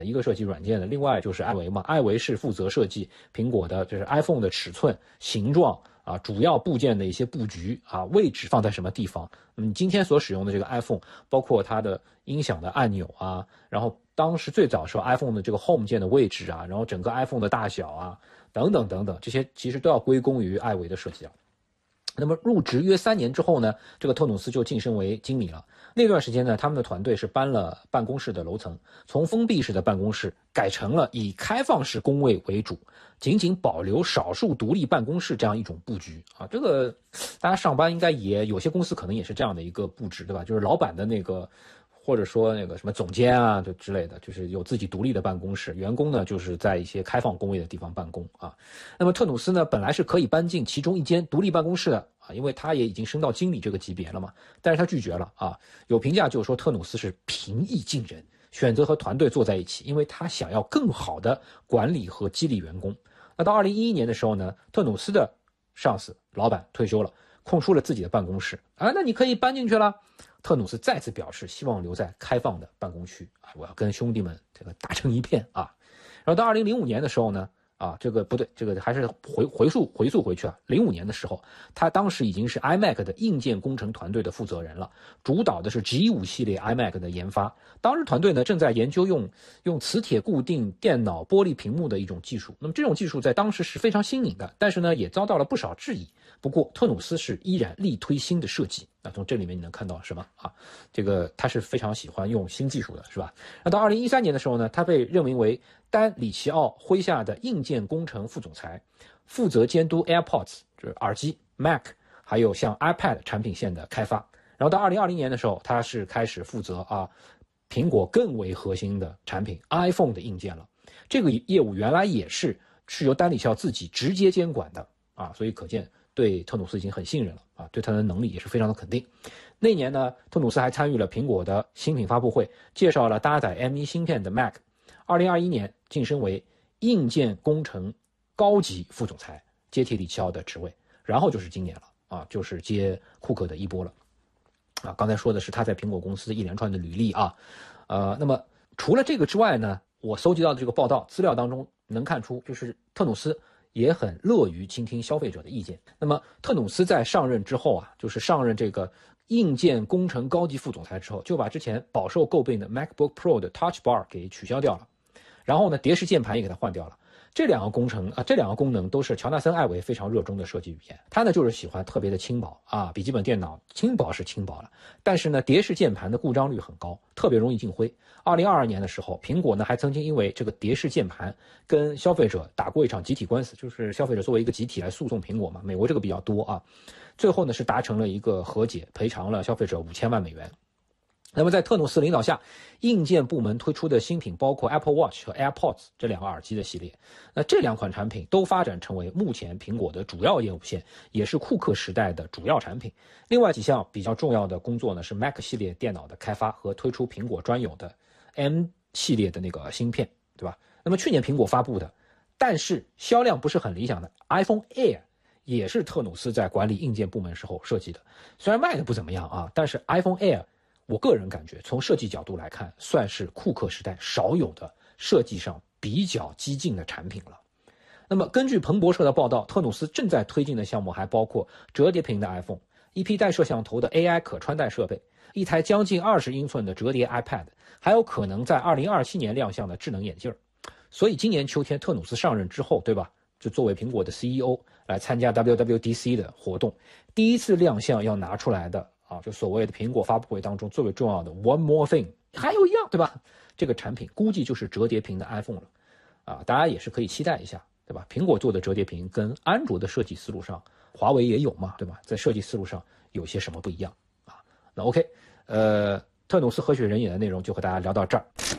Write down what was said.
一个设计软件的，另外就是艾维嘛，艾维是负责设计苹果的就是 iPhone 的尺寸、形状啊，主要部件的一些布局啊，位置放在什么地方。那么你今天所使用的这个 iPhone， 包括它的音响的按钮啊，然后当时最早时候 iPhone 的这个 Home 键的位置啊，然后整个 iPhone 的大小啊，等等等等，这些其实都要归功于艾维的设计啊。那么入职约3年之后呢，这个特努斯就晋升为经理了。那段时间呢，他们的团队是搬了办公室的楼层，从封闭式的办公室改成了以开放式工位为主，仅仅保留少数独立办公室这样一种布局啊。这个大家上班应该也有些公司可能也是这样的一个布置，对吧？就是老板的那个或者说那个什么总监啊就之类的，就是有自己独立的办公室，员工呢就是在一些开放工位的地方办公啊。那么特努斯呢本来是可以搬进其中一间独立办公室的啊，因为他也已经升到经理这个级别了嘛，但是他拒绝了啊。有评价就是说特努斯是平易近人，选择和团队坐在一起，因为他想要更好的管理和激励员工。那到2011年的时候呢，特努斯的上司老板退休了，空出了自己的办公室啊，那你可以搬进去了。特努斯再次表示希望留在开放的办公区啊，我要跟兄弟们这个打成一片啊。然后到2005年的时候呢，啊，这个不对，这个还是回溯回去啊。05年的时候，他当时已经是 iMac 的硬件工程团队的负责人了，主导的是 G5 系列 iMac 的研发。当时团队呢正在研究用磁铁固定电脑玻璃屏幕的一种技术。那么这种技术在当时是非常新颖的，但是呢也遭到了不少质疑。不过特努斯是依然力推新的设计。那从这里面你能看到什么啊？这个他是非常喜欢用新技术的，是吧？那到2013年的时候呢，他被任命为丹·里奇奥麾下的硬件工程副总裁，负责监督 AirPods 就是耳机、Mac 还有像 iPad 产品线的开发。然后到2020年的时候，他是开始负责苹果更为核心的产品 iPhone 的硬件了。这个业务原来也是由丹·里奇奥自己直接监管的啊，所以可见对特努斯已经很信任了啊，对他的能力也是非常的肯定。那年呢，特努斯还参与了苹果的新品发布会，介绍了搭载 M1 芯片的 Mac。2021年晋升为硬件工程高级副总裁，接替里奇奥的职位。然后就是今年了啊，就是接库克的衣钵了啊。刚才说的是他在苹果公司一连串的履历啊，那么除了这个之外呢，我搜集到的这个报道资料当中能看出，就是特努斯也很乐于倾听消费者的意见。那么特努斯在上任之后啊，就是上任这个硬件工程高级副总裁之后，就把之前饱受诟病的 MacBook Pro 的 Touch Bar 给取消掉了，然后呢，蝶式键盘也给它换掉了。这两个功能都是乔纳森·艾维非常热衷的设计语言。他呢就是喜欢特别的轻薄啊，笔记本电脑轻薄是轻薄了，但是呢，蝶式键盘的故障率很高，特别容易进灰。2022年的时候，苹果呢还曾经因为这个蝶式键盘跟消费者打过一场集体官司，就是消费者作为一个集体来诉讼苹果嘛，美国这个比较多啊。最后呢是达成了一个和解，赔偿了消费者5000万美元。那么在特努斯领导下，硬件部门推出的新品包括 Apple Watch 和 AirPods 这两个耳机的系列。那这两款产品都发展成为目前苹果的主要业务线，也是库克时代的主要产品。另外几项比较重要的工作呢，是 Mac 系列电脑的开发和推出苹果专有的 M 系列的那个芯片，对吧？那么去年苹果发布的，但是销量不是很理想的 iPhone Air， 也是特努斯在管理硬件部门时候设计的。虽然卖的不怎么样啊，但是 iPhone Air我个人感觉，从设计角度来看，算是库克时代少有的设计上比较激进的产品了。那么根据彭博社的报道，特努斯正在推进的项目还包括折叠屏的 iPhone、一批带摄像头的 AI 可穿戴设备、一台将近20英寸的折叠 iPad， 还有可能在2027年亮相的智能眼镜。所以今年秋天特努斯上任之后，对吧，就作为苹果的 CEO 来参加 WWDC 的活动，第一次亮相要拿出来的就所谓的苹果发布会当中最为重要的 One More Thing， 还有一样，对吧？这个产品估计就是折叠屏的 iPhone 了啊，大家也是可以期待一下，对吧？苹果做的折叠屏跟安卓的设计思路上，华为也有嘛，对吧？在设计思路上有些什么不一样啊？那 OK，特努斯何许人也的内容就和大家聊到这儿。